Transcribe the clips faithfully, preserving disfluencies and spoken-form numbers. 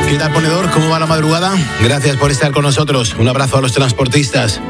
¿Qué tal, ponedor? ¿Cómo va la madrugada? Gracias por estar con nosotros. Un abrazo a los transportistas.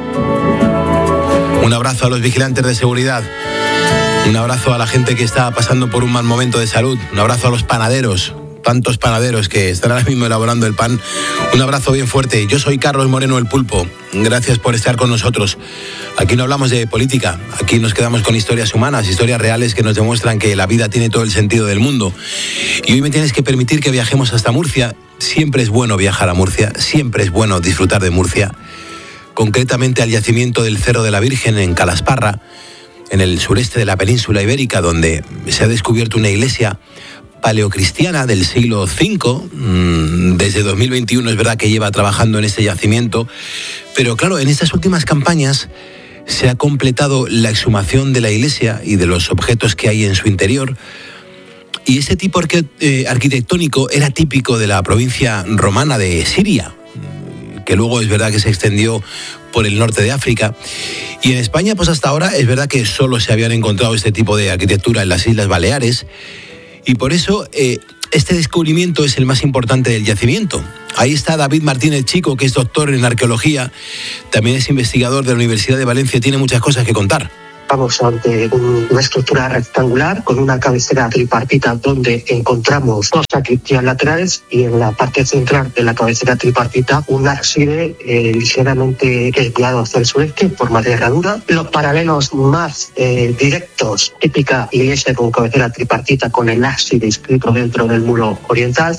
Un abrazo a los vigilantes de seguridad. Un abrazo a la gente que está pasando por un mal momento de salud. Un abrazo a los panaderos. Tantos panaderos que están ahora mismo elaborando el pan. Un abrazo bien fuerte. Yo soy Carlos Moreno, el Pulpo. Gracias por estar con nosotros. Aquí no hablamos de política. Aquí nos quedamos con historias humanas, historias reales que nos demuestran que la vida tiene todo el sentido del mundo. Y hoy me tienes que permitir que viajemos hasta Murcia. Siempre es bueno viajar a Murcia. Siempre es bueno disfrutar de Murcia. Concretamente al yacimiento del Cerro de la Virgen en Calasparra, en el sureste de la península ibérica, donde se ha descubierto una iglesia paleocristiana del siglo cinco. Desde dos mil veintiuno es verdad que lleva trabajando en este yacimiento, pero claro, en estas últimas campañas se ha completado la exhumación de la iglesia y de los objetos que hay en su interior, y ese tipo arque- eh, arquitectónico era típico de la provincia romana de Siria, que luego es verdad que se extendió por el norte de África. Y en España, pues hasta ahora es verdad que solo se habían encontrado este tipo de arquitectura en las Islas Baleares, y por eso eh, este descubrimiento es el más importante del yacimiento. Ahí está David Martínez Chico, que es doctor en arqueología, también es investigador de la Universidad de Valencia, tiene muchas cosas que contar. Estamos ante una estructura rectangular con una cabecera tripartita donde encontramos dos sacristias laterales y en la parte central de la cabecera tripartita un ábside eh, ligeramente desviado hacia el sureste en forma de herradura. Los paralelos más eh, directos, típica iglesia con cabecera tripartita con el ábside inscrito dentro del muro oriental.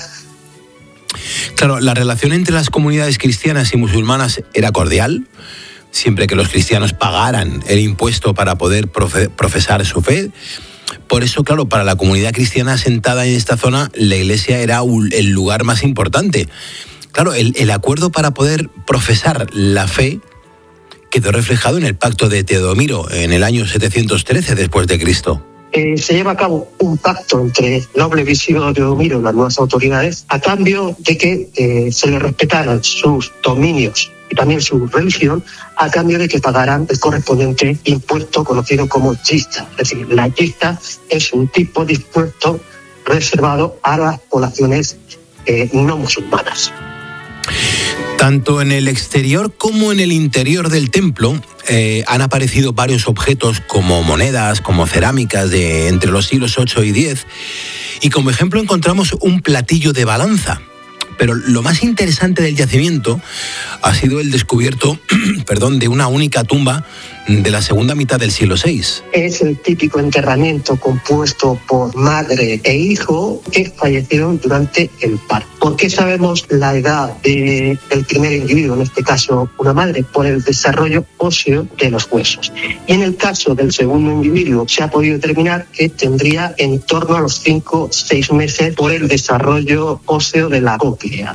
Claro, la relación entre las comunidades cristianas y musulmanas era cordial, siempre que los cristianos pagaran el impuesto para poder profe- profesar su fe. Por eso, claro, para la comunidad cristiana asentada en esta zona, la iglesia era un, el lugar más importante. Claro, el, el acuerdo para poder profesar la fe quedó reflejado en el pacto de Teodomiro en el año setecientos trece después de Cristo. Eh, se lleva a cabo un pacto entre el noble visigodo Teodomiro y las nuevas autoridades a cambio de que eh, se le respetaran sus dominios y también su religión, a cambio de que pagaran el correspondiente impuesto conocido como yista. Es decir, la yista es un tipo de impuesto reservado a las poblaciones eh, no musulmanas. Tanto en el exterior como en el interior del templo eh, han aparecido varios objetos como monedas, como cerámicas de entre los siglos ocho y diez, y como ejemplo encontramos un platillo de balanza. Pero lo más interesante del yacimiento ha sido el descubierto perdón, de una única tumba de la segunda mitad del siglo seis. Es el típico enterramiento compuesto por madre e hijo que fallecieron durante el parto. ¿Por qué sabemos la edad de, del primer individuo, en este caso una madre? Por el desarrollo óseo de los huesos. Y en el caso del segundo individuo se ha podido determinar que tendría en torno a los cinco o seis meses por el desarrollo óseo de la cóclea.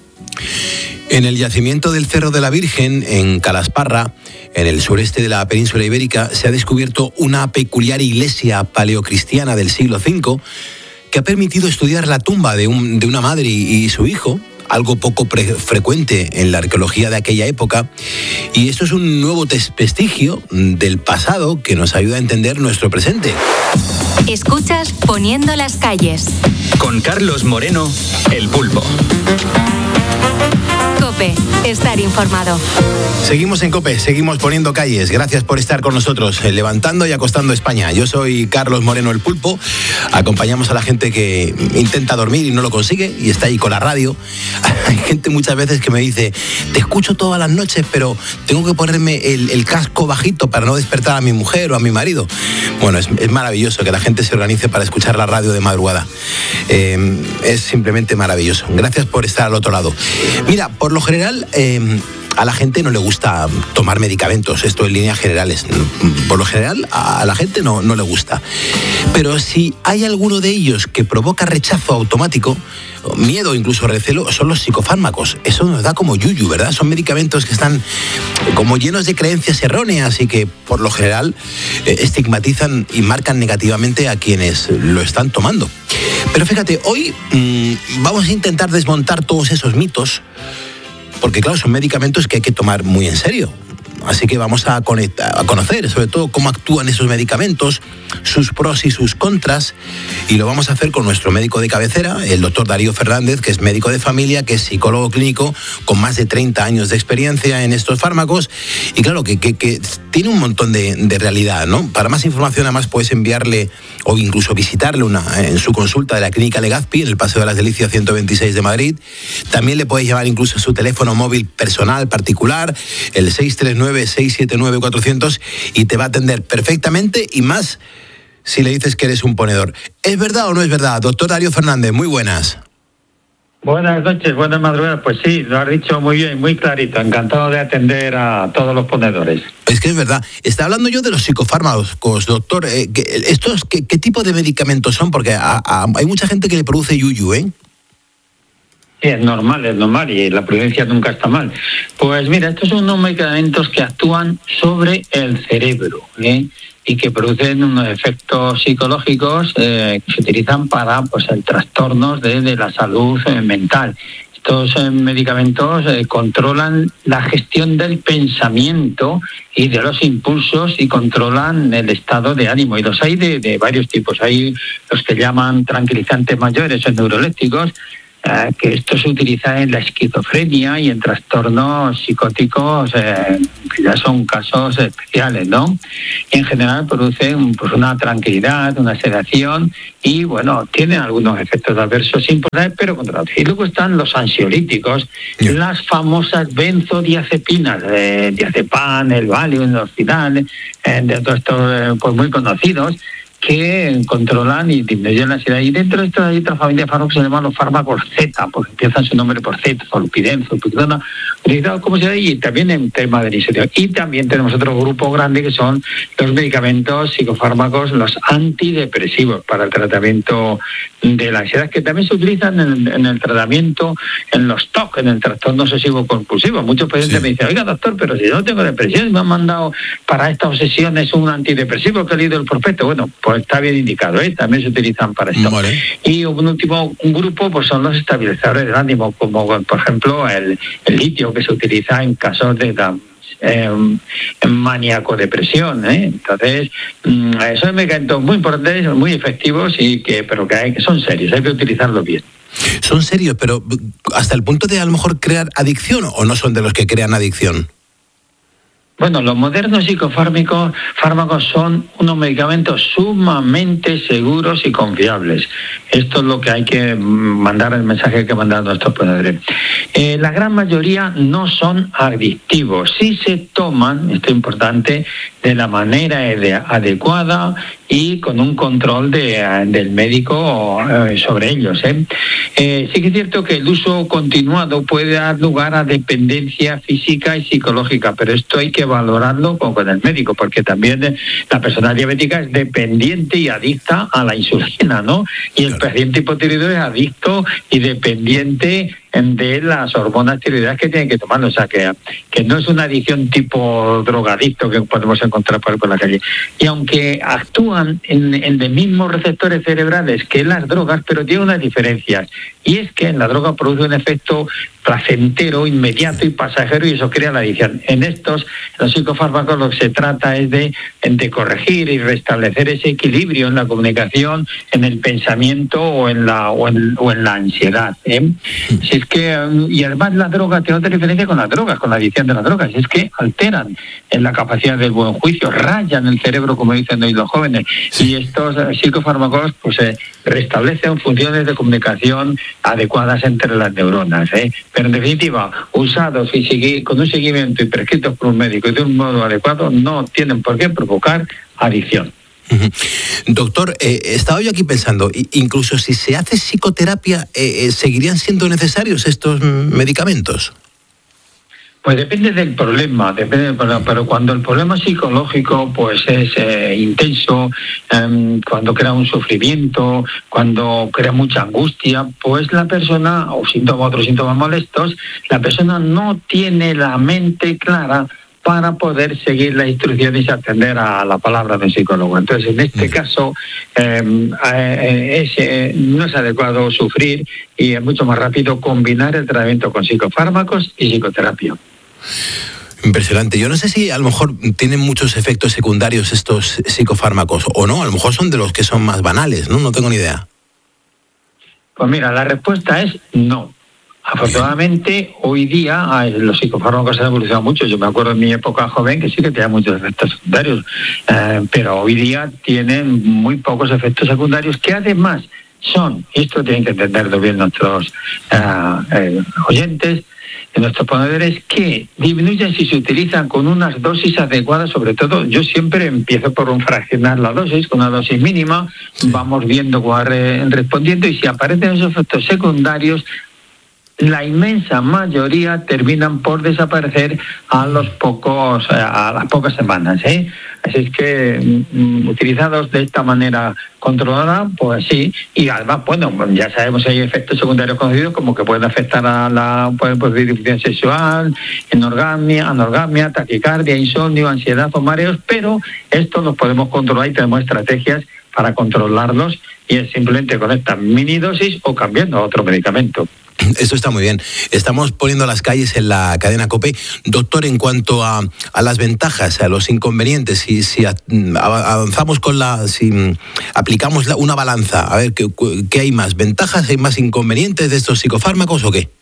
En el yacimiento del Cerro de la Virgen, en Calasparra, en el sureste de la península ibérica, se ha descubierto una peculiar iglesia paleocristiana del siglo cinco que ha permitido estudiar la tumba de, un, de una madre y, y su hijo, algo poco pre- frecuente en la arqueología de aquella época. Y esto es un nuevo tes- vestigio del pasado que nos ayuda a entender nuestro presente. Escuchas Poniendo las calles. Con Carlos Moreno, el Pulpo. COPE, estar informado. Seguimos en COPE, seguimos poniendo calles. Gracias por estar con nosotros, eh, levantando y acostando España. Yo soy Carlos Moreno, el Pulpo. Acompañamos a la gente que intenta dormir y no lo consigue y está ahí con la radio. Hay gente muchas veces que me dice, te escucho todas las noches, pero tengo que ponerme el, el casco bajito para no despertar a mi mujer o a mi marido. Bueno, es, es maravilloso que la gente se organice para escuchar la radio de madrugada. Eh, es simplemente maravilloso. Gracias por estar al otro lado. Mira, por lo general, eh, a la gente no le gusta tomar medicamentos, esto en líneas generales. Por lo general, a la gente no, no le gusta. Pero si hay alguno de ellos que provoca rechazo automático, miedo, incluso recelo, son los psicofármacos. Eso nos da como yuyu, ¿verdad? Son medicamentos que están como llenos de creencias erróneas y que, por lo general, eh, estigmatizan y marcan negativamente a quienes lo están tomando. Pero fíjate, hoy mmm, vamos a intentar desmontar todos esos mitos, porque claro, son medicamentos que hay que tomar muy en serio. así que vamos a, conectar, a conocer sobre todo cómo actúan esos medicamentos, sus pros y sus contras, y lo vamos a hacer con nuestro médico de cabecera, el doctor Darío Fernández, que es médico de familia, que es psicólogo clínico con más de treinta años de experiencia en estos fármacos, y claro, que, que, que tiene un montón de, de realidad, ¿no? Para más información, además, puedes enviarle o incluso visitarle una, en su consulta de la Clínica Legazpi, en el Paseo de las Delicias ciento veintiséis de Madrid. También le puedes llamar incluso a su teléfono móvil personal, particular, el seis tres nueve, seis siete nueve, cuatrocientos, y te va a atender perfectamente, y más si le dices que eres un ponedor. ¿Es verdad o no es verdad? Doctor Darío Fernández, muy buenas. Buenas noches, buenas madrugadas. Pues sí, lo has dicho muy bien, muy clarito. Encantado de atender a todos los ponedores. Es que es verdad. Está hablando yo de los psicofármacos, doctor. Eh, ¿Estos qué, qué tipo de medicamentos son? Porque a, a, hay mucha gente que le produce yuyu, ¿eh? Sí, es normal, es normal, y la prudencia nunca está mal. Pues mira, estos son unos medicamentos que actúan sobre el cerebro, ¿eh? y que producen unos efectos psicológicos eh, que se utilizan para pues el trastornos de, de la salud eh, mental. Estos eh, medicamentos eh, controlan la gestión del pensamiento y de los impulsos, y controlan el estado de ánimo. Y los hay de, de varios tipos. Hay los que llaman tranquilizantes mayores o neurolépticos, eh, que esto se utiliza en la esquizofrenia y en trastornos psicóticos, eh, que ya son casos especiales, ¿no? Y en general producen pues una tranquilidad, una sedación, y bueno, tienen algunos efectos adversos importantes, pero controlados. Y luego están los ansiolíticos, yeah. las famosas benzodiazepinas, eh, diazepam, el Valium, el Orfidal, eh, de todos estos eh, pues muy conocidos, que controlan y disminuyen la ansiedad. Y dentro de esto hay otra familia de fármacos que se llaman los fármacos Z, porque empiezan su nombre por Z, zolpidem, zolpidona, utilizados como se y también en tema de iniciativa. Y también tenemos otro grupo grande que son los medicamentos psicofármacos, los antidepresivos para el tratamiento de la ansiedad, que también se utilizan en, en el tratamiento, en los T O C, en el trastorno obsesivo compulsivo. Muchos pacientes sí. me dicen, oiga doctor, pero si yo no tengo depresión, me han mandado para esta obsesión es un antidepresivo que he leído el prospecto. Bueno, pues está bien indicado, ¿eh? También se utilizan para esto. Vale. Y un último un grupo pues son los estabilizadores del ánimo, como por ejemplo el, el litio, que se utiliza en casos de eh, maníaco-depresión, ¿eh? Entonces, mmm, son medicamentos muy importantes, muy efectivos, y que pero que, hay, que son serios, hay que utilizarlos bien. Son serios, pero hasta el punto de a lo mejor crear adicción, ¿o no son de los que crean adicción? Bueno, los modernos psicofármacos fármacos son unos medicamentos sumamente seguros y confiables. Esto es lo que hay que mandar, el mensaje que hay que mandar a nuestros ponedores. Eh, la gran mayoría no son adictivos. Si se toman, esto es importante, de la manera adecuada y con un control de, del médico eh, sobre ellos. ¿eh? Eh, sí que es cierto que el uso continuado puede dar lugar a dependencia física y psicológica, pero esto hay que valorarlo con, con el médico, porque también la persona diabética es dependiente y adicta a la insulina, ¿no? Y el paciente hipotiroideo es adicto y dependiente de las hormonas tiroideas que tienen que tomarlo. O sea, que, que no es una adicción tipo drogadicto que podemos encontrar por, por la calle. Y aunque actúan en, en los mismos receptores cerebrales que las drogas, pero tiene unas diferencias. Y es que en la droga produce un efecto placentero, inmediato y pasajero, y eso crea la adicción. En estos, los psicofármacos, lo que se trata es de, de corregir y restablecer ese equilibrio en la comunicación, en el pensamiento o en la o en, o en la ansiedad. ¿eh? Si es que, y además la droga tiene otra diferencia con las drogas, con la adicción de las drogas, es que alteran en la capacidad del buen juicio, rayan el cerebro, como dicen hoy los jóvenes, y estos psicofármacos pues eh, restablecen funciones de comunicación adecuadas entre las neuronas. ¿eh? Pero en definitiva, usados y seguir, con un seguimiento y prescritos por un médico y de un modo adecuado, no tienen por qué provocar adicción. Uh-huh. Doctor, eh, estaba yo aquí pensando, incluso si se hace psicoterapia, eh, ¿seguirían siendo necesarios estos medicamentos? Pues depende del problema, depende del problema, pero cuando el problema psicológico pues es eh, intenso, eh, cuando crea un sufrimiento, cuando crea mucha angustia, pues la persona, o síntomas, otros síntomas molestos, la persona no tiene la mente clara para poder seguir las instrucciones y atender a la palabra del psicólogo. Entonces, en este caso, eh, eh, es, eh, no es adecuado sufrir, y es mucho más rápido combinar el tratamiento con psicofármacos y psicoterapia. Impresionante. Yo no sé si a lo mejor tienen muchos efectos secundarios estos psicofármacos o no, a lo mejor son de los que son más banales, ¿no? No tengo ni idea. Pues mira, la respuesta es no. Afortunadamente, hoy día los psicofármacos han evolucionado mucho. Yo me acuerdo en mi época joven que sí que tenía muchos efectos secundarios, eh, pero hoy día tienen muy pocos efectos secundarios que además son, y esto tienen que entenderlo bien nuestros eh, eh, oyentes, de nuestros ponedores, que disminuyen si se utilizan con unas dosis adecuadas. Sobre todo, yo siempre empiezo por un fraccionar la dosis, con una dosis mínima, vamos viendo cómo va respondiendo, y si aparecen esos efectos secundarios, la inmensa mayoría terminan por desaparecer a los pocos a las pocas semanas, ¿eh? Así es que mm, utilizados de esta manera controlada, pues sí, y además, bueno, ya sabemos que hay efectos secundarios conocidos como que pueden afectar a la pueden producir disfunción sexual, enorgasmia, anorgasmia, taquicardia, insomnio, ansiedad o mareos, pero esto los podemos controlar y tenemos estrategias para controlarlos, y es simplemente con esta mini dosis o cambiando a otro medicamento. Esto está muy bien. Estamos poniendo las calles en la cadena COPE. Doctor, en cuanto a, a las ventajas, a los inconvenientes, si, si a, avanzamos con la... si aplicamos la, una balanza, a ver, ¿qué, ¿qué hay más? ¿Ventajas, hay más inconvenientes de estos psicofármacos o qué?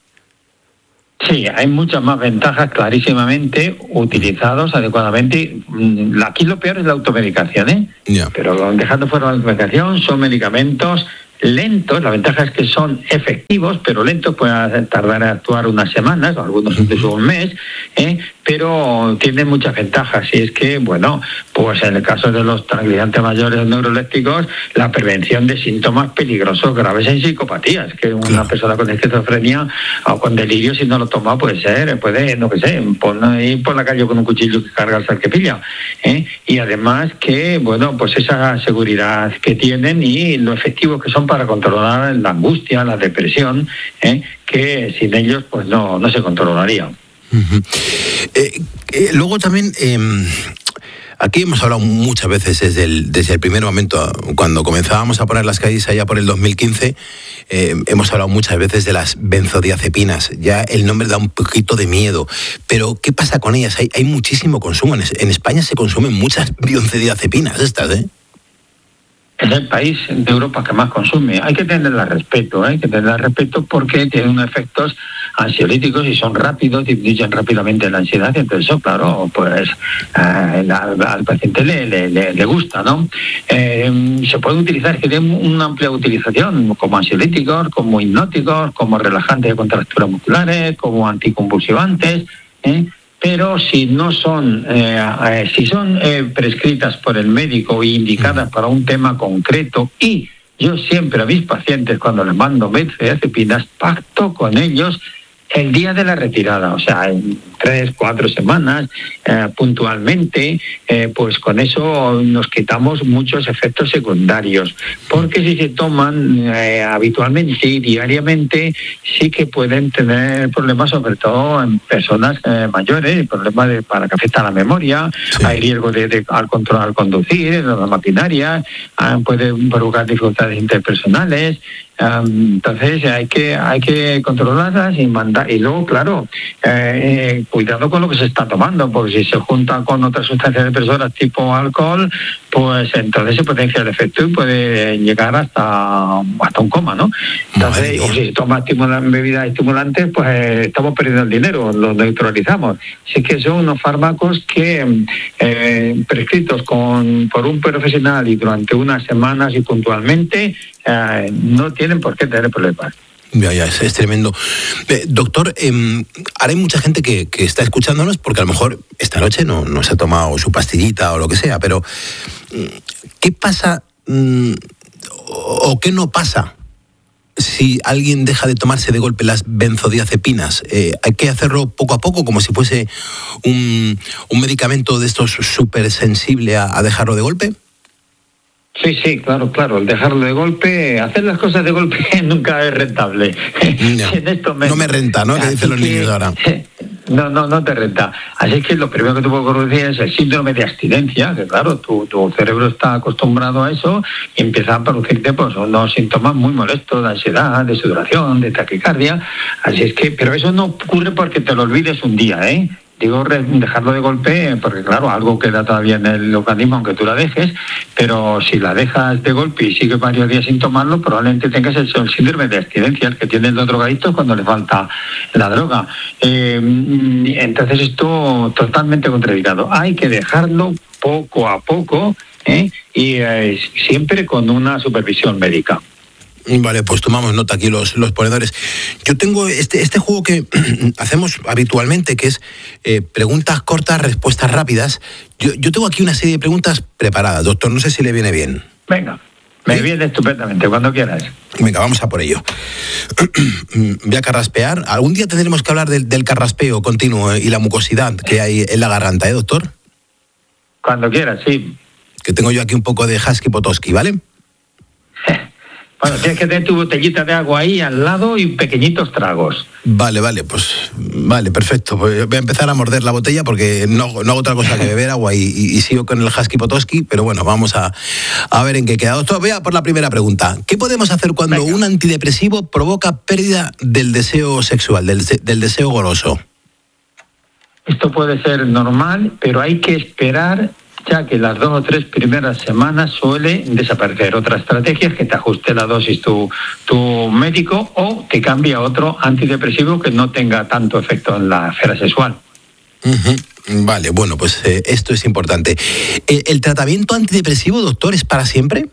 Sí, hay muchas más ventajas clarísimamente utilizados adecuadamente. Aquí lo peor es la automedicación, ¿eh? Yeah. Pero dejando fuera la automedicación, son medicamentos lentos. La ventaja es que son efectivos, pero lentos, pueden tardar en actuar unas semanas, o algunos incluso un mes, ¿eh? Pero tienen muchas ventajas. Y es que, bueno, pues en el caso de los tranquilizantes mayores neurolépticos, la prevención de síntomas peligrosos graves en psicopatías, que una claro. persona con esquizofrenia o con delirio, si no lo toma, puede ser, puede, no que sé, por, ir por la calle con un cuchillo que carga al que pilla, ¿eh? Y además que, bueno, pues esa seguridad que tienen y lo efectivos que son para controlar la angustia, la depresión, ¿eh? Que sin ellos pues no, no se controlaría. Uh-huh. eh, eh, luego también eh, aquí hemos hablado muchas veces desde el, desde el primer momento, cuando comenzábamos a poner las calles allá por el dos mil quince, eh, hemos hablado muchas veces de las benzodiazepinas. Ya el nombre da un poquito de miedo, pero ¿qué pasa con ellas? Hay, hay muchísimo consumo. En, en España se consumen muchas benzodiazepinas estas, ¿eh? Es el país de Europa que más consume. Hay que tenerle respeto, ¿eh? Hay que tenerle respeto porque tienen unos efectos ansiolíticos y son rápidos, disminuyen rápidamente la ansiedad. Entonces eso, claro, pues eh, la, al paciente le, le, le, le gusta, ¿no? Eh, se puede utilizar, que tiene una amplia utilización como ansiolíticos, como hipnóticos, como relajantes de contracturas musculares, como anticonvulsivantes, ¿eh? Pero si no son, eh, eh, si son eh, prescritas por el médico e indicadas para un tema concreto, y yo siempre a mis pacientes cuando les mando benzodiazepinas pacto con ellos el día de la retirada, o sea, en tres, cuatro semanas, eh, puntualmente, eh, pues con eso nos quitamos muchos efectos secundarios, porque si se toman eh, habitualmente y diariamente, sí que pueden tener problemas, sobre todo en personas eh, mayores, problemas de, para que afecta a la memoria, sí. Hay riesgo de, de al control al conducir, la maquinaria, eh, pueden provocar dificultades interpersonales. Um, entonces hay que hay que controlarlas y mandar, y luego claro eh, eh, cuidado con lo que se está tomando, porque si se junta con otras sustancias depresoras tipo alcohol, pues entonces se potencia el efecto y puede llegar hasta hasta un coma, ¿no? Entonces, o si se toma estimulan, bebidas estimulantes, pues eh, estamos perdiendo el dinero, los neutralizamos. Así que son unos fármacos que eh, prescritos con por un profesional y durante unas semanas y puntualmente eh, no tienen por qué tener problemas. Ya, ya, es, es tremendo. Eh, doctor, eh, ahora hay mucha gente que, que está escuchándonos porque a lo mejor esta noche no, no se ha tomado su pastillita o lo que sea, pero ¿qué pasa mm, o qué no pasa si alguien deja de tomarse de golpe las benzodiazepinas? Eh, ¿Hay que hacerlo poco a poco, como si fuese un, un medicamento de estos súper sensible a, a dejarlo de golpe? Sí, sí, claro, claro. El dejarlo de golpe, hacer las cosas de golpe nunca es rentable. No, en esto me... no me renta, ¿no? Que dicen los niños ahora. No, no, no te renta. Así que lo primero que te puedo conocer es el síndrome de abstinencia, que claro, tu, tu cerebro está acostumbrado a eso y empieza a producirte pues unos síntomas muy molestos de ansiedad, de sudoración, de taquicardia. Así es que, pero eso no ocurre porque te lo olvides un día, ¿eh? Digo dejarlo de golpe porque, claro, algo queda todavía en el organismo aunque tú la dejes, pero si la dejas de golpe y sigues varios días sin tomarlo, probablemente tengas el, el síndrome de abstinencia, el que tienen los drogadictos cuando les falta la droga. Eh, entonces esto totalmente contraindicado. Hay que dejarlo poco a poco, ¿eh? y eh, siempre con una supervisión médica. Vale, pues tomamos nota aquí los, los ponedores. Yo tengo este, este juego que hacemos habitualmente, que es eh, preguntas cortas, respuestas rápidas. Yo, yo tengo aquí una serie de preguntas preparadas, doctor, no sé si le viene bien. Venga, me ¿Sí? viene estupendamente, cuando quieras. Venga, vamos a por ello. Voy a carraspear. Algún día tendremos que hablar del, del carraspeo continuo y la mucosidad que hay en la garganta, ¿eh, doctor? Cuando quieras, sí. Que tengo yo aquí un poco de husky potosky, ¿vale? Bueno, tienes que tener tu botellita de agua ahí al lado y pequeñitos tragos. Vale, vale, pues vale, perfecto. Pues voy a empezar a morder la botella porque no, no hago otra cosa que beber agua y, y, y sigo con el husky potosky, pero bueno, vamos a, a ver en qué queda. Doctor, voy a por la primera pregunta. ¿Qué podemos hacer cuando Venga. un antidepresivo provoca pérdida del deseo sexual, del, del deseo goloso? Esto puede ser normal, pero hay que esperar, ya que las dos o tres primeras semanas suele desaparecer. Otra estrategia es que te ajuste la dosis tu, tu médico o te cambie a otro antidepresivo que no tenga tanto efecto en la esfera sexual. Uh-huh. Vale, bueno, pues eh, esto es importante. ¿El, ¿El tratamiento antidepresivo, doctor, es para siempre?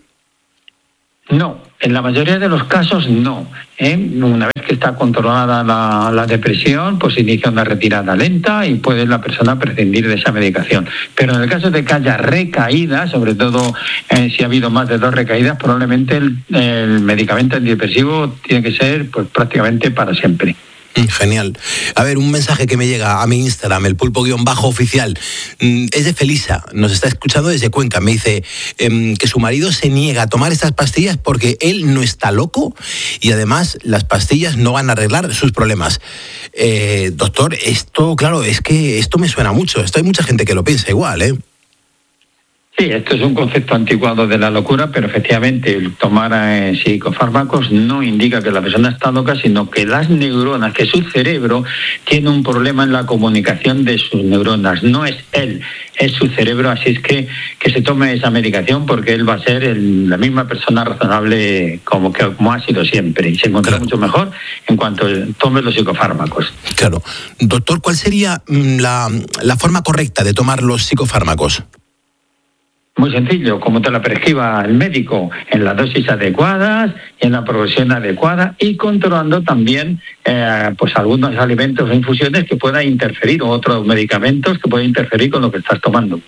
No, en la mayoría de los casos no. ¿eh? Una vez que está controlada la, la depresión, pues inicia una retirada lenta y puede la persona prescindir de esa medicación. Pero en el caso de que haya recaídas, sobre todo eh, si ha habido más de dos recaídas, probablemente el, el medicamento antidepresivo tiene que ser pues prácticamente para siempre. Genial. A ver, un mensaje que me llega a mi Instagram, el pulpo-oficial, es de Felisa, nos está escuchando desde Cuenca. Me dice eh, que su marido se niega a tomar estas pastillas porque él no está loco y además las pastillas no van a arreglar sus problemas. Eh, doctor, esto, claro, es que esto me suena mucho. Esto hay mucha gente que lo piensa igual, ¿eh? Sí, esto es un concepto anticuado de la locura, pero efectivamente el tomar eh, psicofármacos no indica que la persona está loca, sino que las neuronas, que su cerebro tiene un problema en la comunicación de sus neuronas. No es él, es su cerebro, así es que que se tome esa medicación porque él va a ser el, la misma persona razonable como, que, como ha sido siempre y se encontrará claro. mucho mejor en cuanto tome los psicofármacos. Claro. Doctor, ¿cuál sería la, la forma correcta de tomar los psicofármacos? Muy sencillo, como te la prescriba el médico, en las dosis adecuadas, en la progresión adecuada y controlando también eh, pues algunos alimentos o infusiones que puedan interferir o otros medicamentos que puedan interferir con lo que estás tomando.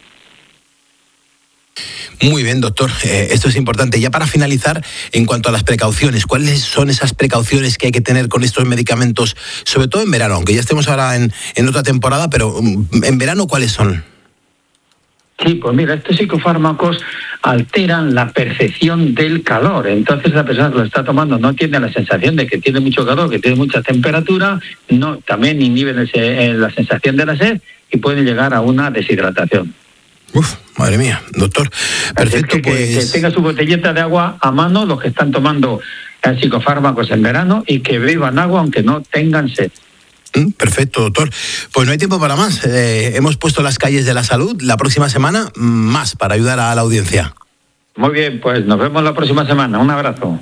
Muy bien, doctor. Eh, esto es importante. Ya para finalizar, en cuanto a las precauciones, ¿cuáles son esas precauciones que hay que tener con estos medicamentos, sobre todo en verano, aunque ya estemos ahora en, en otra temporada, pero en verano, ¿cuáles son? Sí, pues mira, estos psicofármacos alteran la percepción del calor. Entonces la persona que lo está tomando no tiene la sensación de que tiene mucho calor, que tiene mucha temperatura, no, también inhiben ese, la sensación de la sed y pueden llegar a una deshidratación. Uf, madre mía, doctor. Perfecto, que, pues... Que, que tenga su botellita de agua a mano los que están tomando psicofármacos en verano y que beban agua aunque no tengan sed. Perfecto, doctor. Pues no hay tiempo para más. Eh, hemos puesto las calles de la salud. La próxima semana, más para ayudar a la audiencia. Muy bien, pues nos vemos la próxima semana. Un abrazo.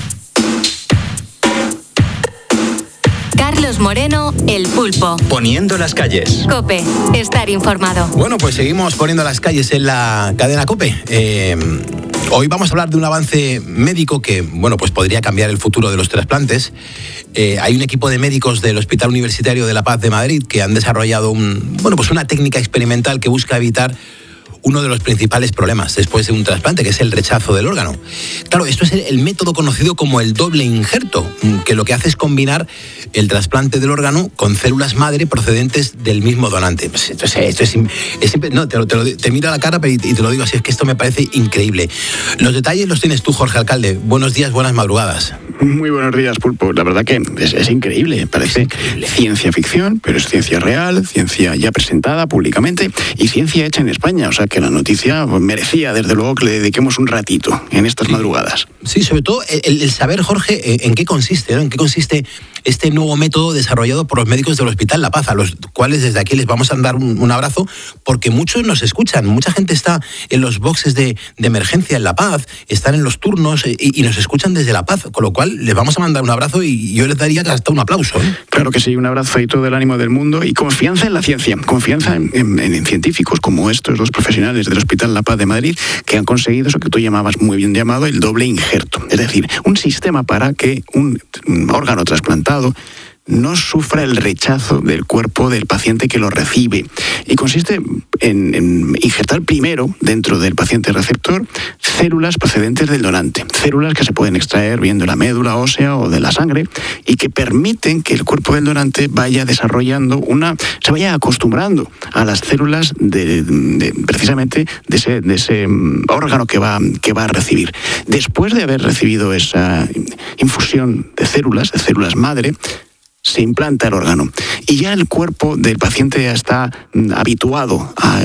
Carlos Moreno, El Pulpo. Poniendo las calles. COPE, estar informado. Bueno, pues seguimos poniendo las calles en la cadena COPE. Eh, hoy vamos a hablar de un avance médico que, bueno, pues podría cambiar el futuro de los trasplantes. Eh, hay un equipo de médicos del Hospital Universitario de La Paz de Madrid que han desarrollado un, bueno, pues una técnica experimental que busca evitar uno de los principales problemas después de un trasplante, que es el rechazo del órgano. Claro, esto es el, el método conocido como el doble injerto, que lo que hace es combinar el trasplante del órgano con células madre procedentes del mismo donante. Pues esto es, esto es, es no, te, lo, te, lo, te miro a la cara y te lo digo así, es que esto me parece increíble. Los detalles los tienes tú, Jorge Alcalde. Buenos días, buenas madrugadas. Muy buenos días, Pulpo. La verdad que es, es increíble, parece es increíble. Ciencia ficción, pero es ciencia real, ciencia ya presentada públicamente y ciencia hecha en España, o sea que que la noticia merecía, desde luego, que le dediquemos un ratito en estas madrugadas. Sí, sobre todo el, el saber, Jorge, en qué consiste, ¿no? En qué consiste este nuevo método desarrollado por los médicos del Hospital La Paz, a los cuales desde aquí les vamos a dar un, un abrazo, porque muchos nos escuchan, mucha gente está en los boxes de, de emergencia en La Paz, están en los turnos y, y nos escuchan desde La Paz, con lo cual les vamos a mandar un abrazo y yo les daría hasta un aplauso, ¿eh? Claro que sí, un abrazo y todo el ánimo del mundo y confianza en la ciencia, confianza en, en, en científicos como estos dos profesionales del Hospital La Paz de Madrid, que han conseguido eso que tú llamabas muy bien llamado el doble injerto, es decir, un sistema para que un, un órgano trasplantado no sufra el rechazo del cuerpo del paciente que lo recibe. Y consiste en, en injertar primero dentro del paciente receptor células procedentes del donante, células que se pueden extraer bien de la médula ósea o de la sangre y que permiten que el cuerpo del donante vaya desarrollando una, se vaya acostumbrando a las células de, de, precisamente de ese, de ese órgano que va, que va a recibir. Después de haber recibido esa infusión de células, de células madre, se implanta el órgano y ya el cuerpo del paciente ya está habituado a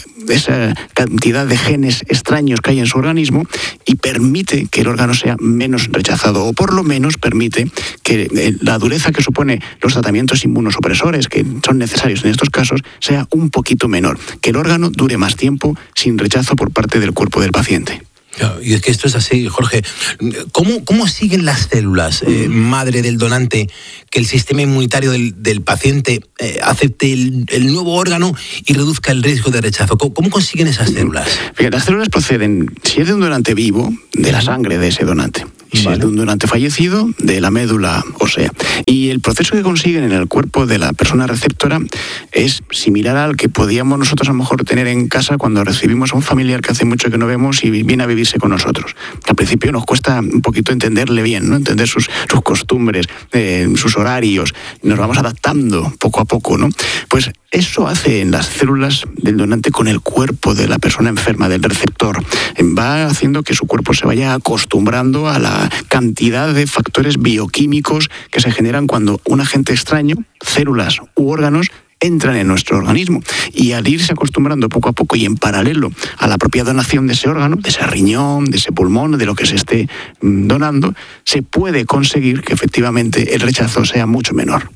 esa cantidad de genes extraños que hay en su organismo y permite que el órgano sea menos rechazado, o por lo menos permite que la dureza que supone los tratamientos inmunosupresores que son necesarios en estos casos sea un poquito menor, que el órgano dure más tiempo sin rechazo por parte del cuerpo del paciente. Y es que esto es así, Jorge. ¿Cómo, cómo siguen las células eh, madre del donante que el sistema inmunitario del, del paciente eh, acepte el, el nuevo órgano y reduzca el riesgo de rechazo? ¿Cómo, cómo consiguen esas células? Fíjate, las células proceden, si es de un donante vivo, de la sangre de ese donante. Y si vale. es de un donante fallecido, de la médula ósea. Y el proceso que consiguen en el cuerpo de la persona receptora es similar al que podíamos nosotros a lo mejor tener en casa cuando recibimos a un familiar que hace mucho que no vemos y viene a vivirse con nosotros. Al principio nos cuesta un poquito entenderle bien, ¿no? Entender sus, sus costumbres, eh, sus horarios. Nos vamos adaptando poco a poco, ¿no? Pues eso hace en las células del donante con el cuerpo de la persona enferma, del receptor. Va haciendo que su cuerpo se vaya acostumbrando a la cantidad de factores bioquímicos que se generan cuando un agente extraño, células u órganos, entran en nuestro organismo. Y al irse acostumbrando poco a poco y en paralelo a la propia donación de ese órgano, de ese riñón, de ese pulmón, de lo que se esté donando, se puede conseguir que efectivamente el rechazo sea mucho menor.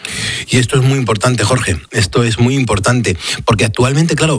Y esto es muy importante, Jorge, esto es muy importante, porque actualmente, claro,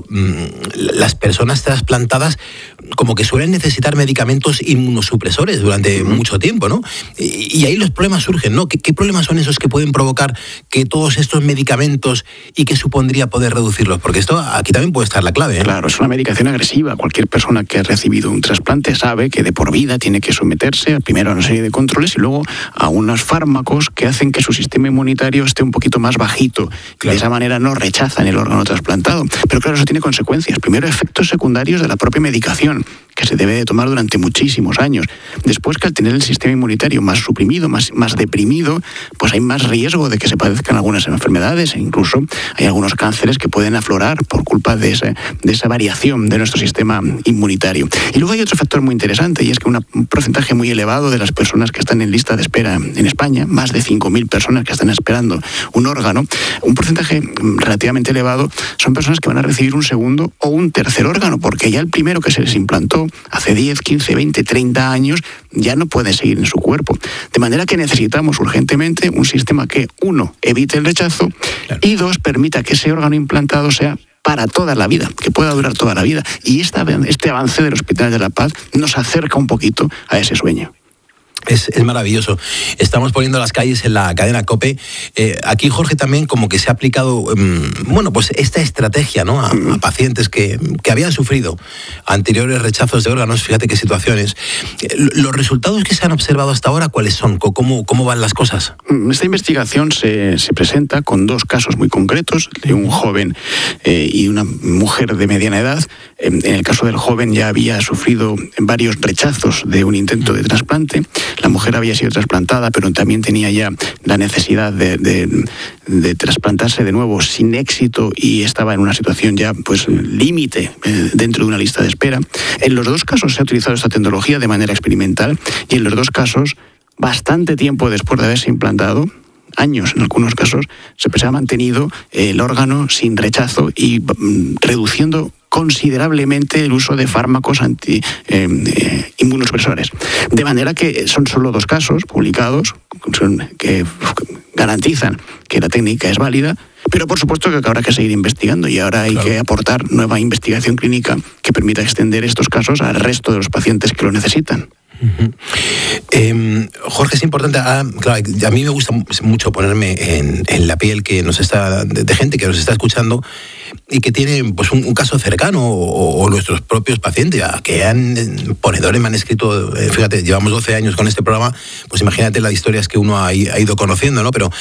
las personas trasplantadas como que suelen necesitar medicamentos inmunosupresores durante uh-huh. mucho tiempo, ¿no? Y, y ahí los problemas surgen, ¿no? ¿Qué, ¿Qué problemas son esos que pueden provocar que todos estos medicamentos y qué supondría poder reducirlos? Porque esto aquí también puede estar la clave, ¿eh? Claro, es una medicación agresiva. Cualquier persona que ha recibido un trasplante sabe que de por vida tiene que someterse primero a una serie de controles y luego a unos fármacos que hacen que su sistema inmunitario esté un poquito más bajito. Claro. De esa manera no rechazan el órgano trasplantado. Pero claro, eso tiene consecuencias. Primero, efectos secundarios de la propia medicación, que se debe de tomar durante muchísimos años. Después, que al tener el sistema inmunitario más suprimido, más, más deprimido, pues hay más riesgo de que se padezcan algunas enfermedades e incluso hay algunos cánceres que pueden aflorar por culpa de, ese, de esa variación de nuestro sistema inmunitario. Y luego hay otro factor muy interesante y es que una, un porcentaje muy elevado de las personas que están en lista de espera en España, más de cinco mil personas que están esperando un órgano, un porcentaje relativamente elevado son personas que van a recibir un segundo o un tercer órgano, porque ya el primero que se les implantó hace diez, quince, veinte, treinta años ya no puede seguir en su cuerpo. De manera que necesitamos urgentemente un sistema que, uno, evite el rechazo, claro, y dos, permita que ese órgano implantado sea para toda la vida, que pueda durar toda la vida. Y esta, este avance del Hospital de La Paz nos acerca un poquito a ese sueño. Es, es maravilloso. Estamos poniendo las calles en la cadena COPE. Eh, aquí, Jorge, también como que se ha aplicado, um, bueno, pues esta estrategia, ¿no? A, a pacientes que, que habían sufrido anteriores rechazos de órganos. Fíjate qué situaciones. Eh, los resultados que se han observado hasta ahora, ¿cuáles son? ¿Cómo, cómo van las cosas? Esta investigación se, se presenta con dos casos muy concretos, de un joven eh, y una mujer de mediana edad. En el caso del joven ya había sufrido varios rechazos de un intento de trasplante. La mujer había sido trasplantada, pero también tenía ya la necesidad de, de, de trasplantarse de nuevo sin éxito y estaba en una situación ya pues límite eh, dentro de una lista de espera. En los dos casos se ha utilizado esta tecnología de manera experimental y en los dos casos, bastante tiempo después de haberse implantado, años en algunos casos, se ha mantenido el órgano sin rechazo y mm, reduciendo considerablemente el uso de fármacos anti eh, eh, inmunosupresores. De manera que son solo dos casos publicados son, que garantizan que la técnica es válida, pero por supuesto que habrá que seguir investigando y ahora hay claro. que aportar nueva investigación clínica que permita extender estos casos al resto de los pacientes que lo necesitan. Uh-huh. Eh, Jorge, es importante, ah, claro, a mí me gusta mucho ponerme en, en la piel que nos está de, de gente que nos está escuchando y que tiene pues un, un caso cercano o, o nuestros propios pacientes que han ponedores me han escrito, eh, fíjate, llevamos doce años con este programa, pues imagínate las historias que uno ha, ha ido conociendo, ¿no? Pero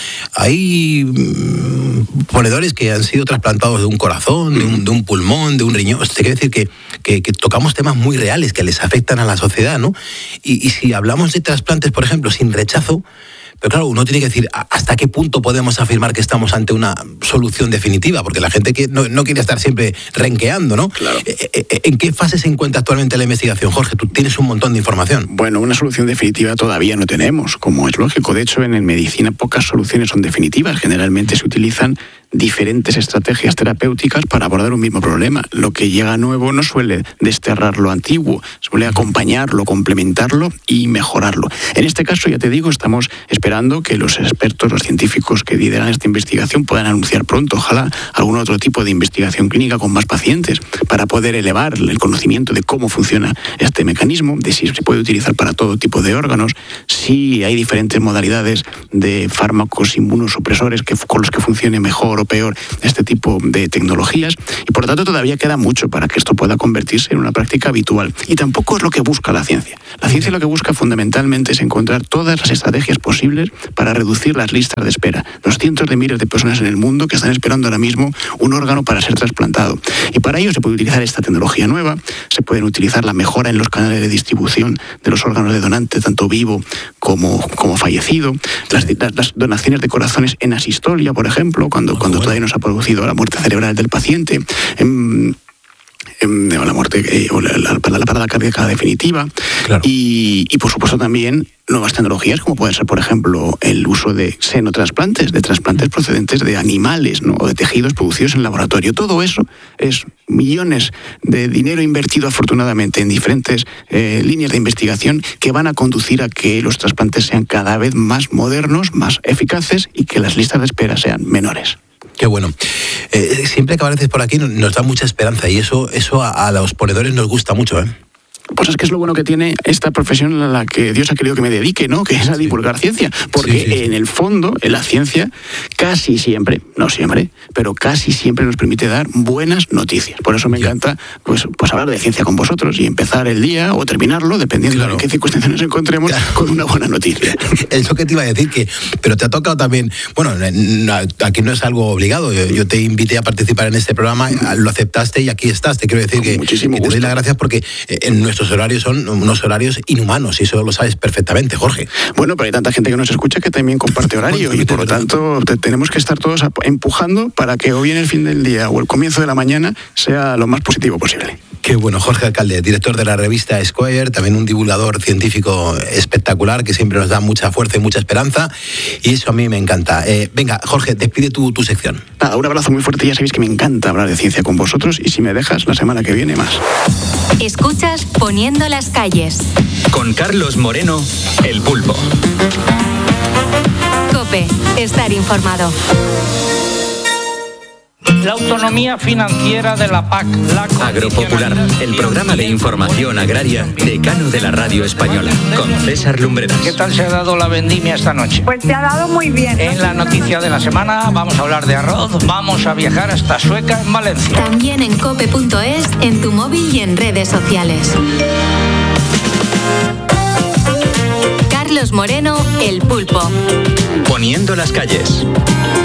hay mmm, ponedores que han sido trasplantados de un corazón, de un, de un pulmón, de un riñón. Esto quiere decir que, que, que tocamos temas muy reales que les afectan a la sociedad, ¿no? Y, y si hablamos de trasplantes, por ejemplo, sin rechazo, pero claro, uno tiene que decir hasta qué punto podemos afirmar que estamos ante una solución definitiva, porque la gente que no, no quiere estar siempre renqueando, ¿no? Claro. ¿En qué fase se encuentra actualmente la investigación, Jorge? Tú tienes un montón de información. Bueno, una solución definitiva todavía no tenemos, como es lógico. De hecho, en medicina pocas soluciones son definitivas. Generalmente se utilizan diferentes estrategias terapéuticas para abordar un mismo problema. Lo que llega nuevo no suele desterrar lo antiguo, suele acompañarlo, complementarlo y mejorarlo. En este caso, ya te digo, estamos esperando que los expertos, los científicos que lideran esta investigación puedan anunciar pronto, ojalá, algún otro tipo de investigación clínica con más pacientes para poder elevar el conocimiento de cómo funciona este mecanismo, de si se puede utilizar para todo tipo de órganos, si hay diferentes modalidades de fármacos inmunosupresores que, con los que funcione mejor o peor este tipo de tecnologías, y por lo tanto todavía queda mucho para que esto pueda convertirse en una práctica habitual. Y tampoco es lo que busca la ciencia. La ciencia lo que busca fundamentalmente es encontrar todas las estrategias posibles para reducir las listas de espera. Los cientos de miles de personas en el mundo que están esperando ahora mismo un órgano para ser trasplantado. Y para ello se puede utilizar esta tecnología nueva, se pueden utilizar la mejora en los canales de distribución de los órganos de donante, tanto vivo como, como fallecido, las, las, las donaciones de corazones en asistolia, por ejemplo, cuando, cuando todavía no se ha producido la muerte cerebral del paciente, en, en, la muerte eh, o la, la, la parada cardíaca definitiva, claro. y, y por supuesto también nuevas tecnologías como puede ser, por ejemplo, el uso de senotrasplantes, de trasplantes procedentes de animales, ¿no? O de tejidos producidos en laboratorio. Todo eso es millones de dinero invertido afortunadamente en diferentes eh, líneas de investigación que van a conducir a que los trasplantes sean cada vez más modernos, más eficaces y que las listas de espera sean menores. Qué bueno. Eh, siempre que apareces por aquí nos da mucha esperanza y eso, eso a, a los ponedores nos gusta mucho, ¿eh? Pues es que es lo bueno que tiene esta profesión a la que Dios ha querido que me dedique, ¿no? Que es a divulgar sí. ciencia. Porque sí, sí, sí. en el fondo, en la ciencia, casi siempre, no siempre, pero casi siempre nos permite dar buenas noticias. Por eso me ya. encanta pues, pues hablar de ciencia con vosotros y empezar el día o terminarlo, dependiendo claro. de en qué circunstancias nos encontremos, claro. con una buena noticia. Eso que te iba a decir, que pero te ha tocado también, bueno, aquí no es algo obligado, yo, yo te invité a participar en este programa, lo aceptaste y aquí estás. Te quiero decir con que, que te doy las gracias porque en nuestro Nuestros horarios son unos horarios inhumanos y eso lo sabes perfectamente, Jorge. Bueno, pero hay tanta gente que nos escucha que también comparte horario y por lo tanto te, tenemos que estar todos empujando para que o bien el fin del día o el comienzo de la mañana sea lo más positivo posible. Qué bueno, Jorge Alcalde, director de la revista Esquire, también un divulgador científico espectacular que siempre nos da mucha fuerza y mucha esperanza y eso a mí me encanta. Eh, venga, Jorge, despide tu, tu sección. Nada, un abrazo muy fuerte, ya sabéis que me encanta hablar de ciencia con vosotros y si me dejas, la semana que viene más. Escuchas Poniendo las calles. Con Carlos Moreno, El Pulpo. COPE, estar informado. La autonomía financiera de la P A C. La Agropopular, el programa de información agraria decano de la radio española, con César Lumbreras. ¿Qué tal se ha dado la vendimia esta noche? Pues se ha dado muy bien. En la noticia de la semana vamos a hablar de arroz, vamos a viajar hasta Sueca, en Valencia. También en cope punto es, en tu móvil y en redes sociales. Carlos Moreno, El Pulpo. Poniendo las calles.